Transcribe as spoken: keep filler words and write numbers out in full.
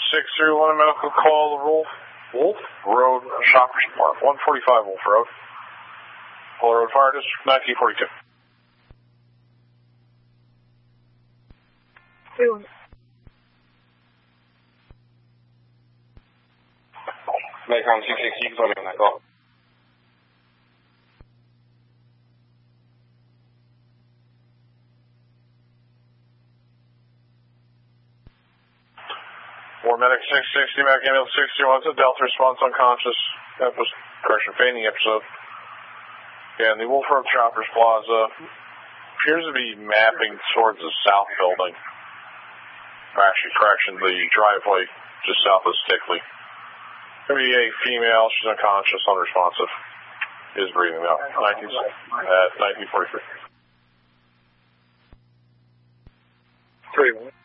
six three one, a medical call, Wolf, Wolf Road, Shoppers Park, one forty-five Wolf Road. Fuller Road Fire District, nineteen forty-two. Macon six six six on that call. War Medic six sixty, Medic Ambulance sixty-one, it's a Delta response unconscious. Episode, correction, fainting episode. Yeah, and the Wolf Road Shoppers Plaza appears to be mapping towards the south building. Actually, correction, the driveway just south of Stickley. Maybe a female, she's unconscious, unresponsive, is breathing out. nineteen, at nineteen forty-three. three one.